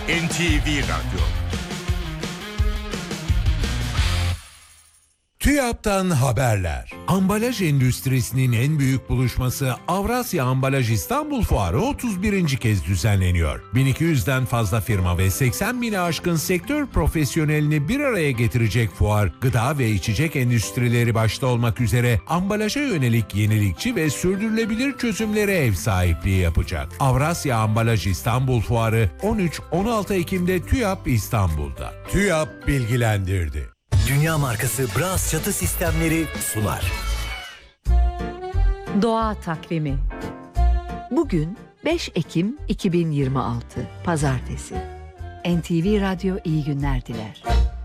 NTV Radyo. TÜYAP'tan haberler. Ambalaj endüstrisinin en büyük buluşması Avrasya Ambalaj İstanbul Fuarı 31. kez düzenleniyor. 1200'den fazla firma ve 80 bini aşkın sektör profesyonelini bir araya getirecek fuar, gıda ve içecek endüstrileri başta olmak üzere ambalaja yönelik yenilikçi ve sürdürülebilir çözümlere ev sahipliği yapacak. Avrasya Ambalaj İstanbul Fuarı 13-16 Ekim'de TÜYAP İstanbul'da. TÜYAP bilgilendirdi. Dünya markası Bras çatı sistemleri sunar. Doğa takvimi. Bugün 5 Ekim 2026 Pazartesi. NTV Radyo iyi günler diler.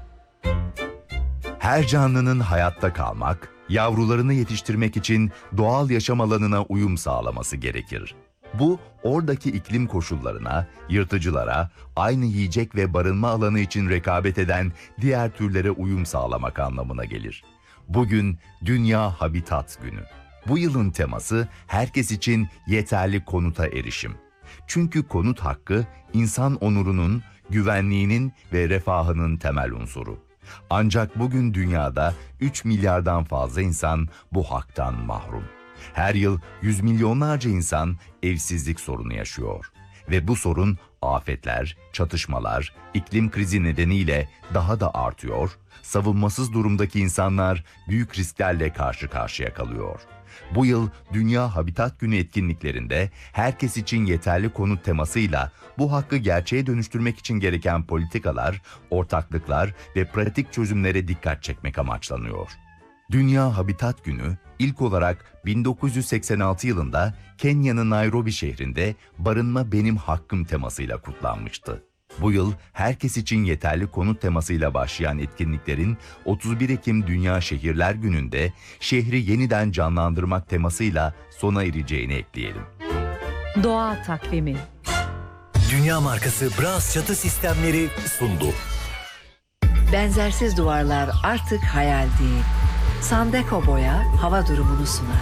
Her canlının hayatta kalmak, yavrularını yetiştirmek için doğal yaşam alanına uyum sağlaması gerekir. Bu, oradaki iklim koşullarına, yırtıcılara, aynı yiyecek ve barınma alanı için rekabet eden diğer türlere uyum sağlamak anlamına gelir. Bugün Dünya Habitat Günü. Bu yılın teması herkes için yeterli konuta erişim. Çünkü konut hakkı insan onurunun, güvenliğinin ve refahının temel unsuru. Ancak bugün dünyada 3 milyardan fazla insan bu haktan mahrum. Her yıl yüz milyonlarca insan evsizlik sorunu yaşıyor. Ve bu sorun afetler, çatışmalar, iklim krizi nedeniyle daha da artıyor, savunmasız durumdaki insanlar büyük risklerle karşı karşıya kalıyor. Bu yıl Dünya Habitat Günü etkinliklerinde herkes için yeterli konut temasıyla bu hakkı gerçeğe dönüştürmek için gereken politikalar, ortaklıklar ve pratik çözümlere dikkat çekmek amaçlanıyor. Dünya Habitat Günü ilk olarak 1986 yılında Kenya'nın Nairobi şehrinde "Barınma Benim Hakkım" temasıyla kutlanmıştı. Bu yıl herkes için yeterli konut temasıyla başlayan etkinliklerin 31 Ekim Dünya Şehirler Günü'nde şehri yeniden canlandırmak temasıyla sona ereceğini ekleyelim. Doğa takvimi. Dünya markası Bras çatı sistemleri sundu. Benzersiz duvarlar artık hayal değil. Sandeko Boya hava durumunu sunar.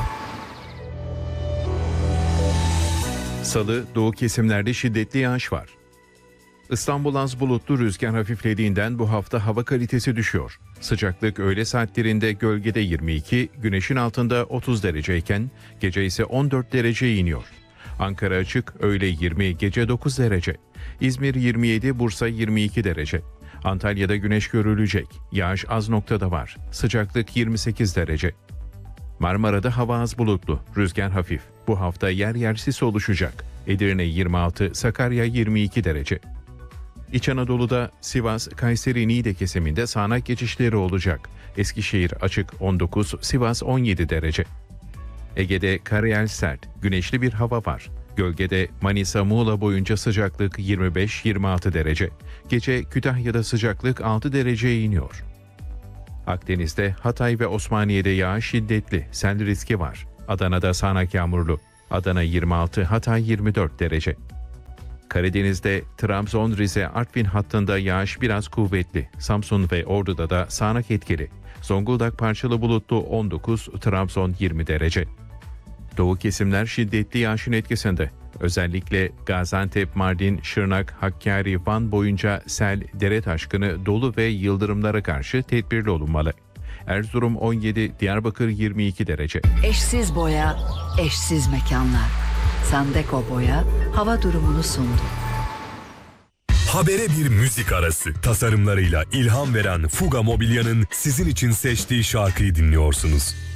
Salı, doğu kesimlerde şiddetli yağış var. İstanbul az bulutlu, rüzgar hafiflediğinden bu hafta hava kalitesi düşüyor. Sıcaklık öğle saatlerinde gölgede 22, güneşin altında 30 dereceyken gece ise 14 dereceye iniyor. Ankara açık, öğle 20, gece 9 derece. İzmir 27, Bursa 22 derece. Antalya'da güneş görülecek. Yağış az noktada var. Sıcaklık 28 derece. Marmara'da hava az bulutlu, rüzgar hafif. Bu hafta yer yer sis oluşacak. Edirne 26, Sakarya 22 derece. İç Anadolu'da Sivas, Kayseri, Niğde kesiminde sağanak geçişleri olacak. Eskişehir açık 19, Sivas 17 derece. Ege'de karayel sert, güneşli bir hava var. Gölgede Manisa, Muğla boyunca sıcaklık 25-26 derece. Gece Kütahya'da sıcaklık 6 dereceye iniyor. Akdeniz'de Hatay ve Osmaniye'de yağış şiddetli, sel riski var. Adana'da sağanak yağmurlu. Adana 26, Hatay 24 derece. Karadeniz'de Trabzon, Rize, Artvin hattında yağış biraz kuvvetli. Samsun ve Ordu'da da sağanak etkili. Zonguldak parçalı bulutlu 19, Trabzon 20 derece. Doğu kesimler şiddetli yağışın etkisinde. Özellikle Gaziantep, Mardin, Şırnak, Hakkari, Van boyunca sel, dere taşkını, dolu ve yıldırımlara karşı tedbirli olunmalı. Erzurum 17, Diyarbakır 22 derece. Eşsiz boya, eşsiz mekanlar. Sandeko Boya hava durumunu sundu. Habere bir müzik arası. Tasarımlarıyla ilham veren Fuga Mobilya'nın sizin için seçtiği şarkıyı dinliyorsunuz.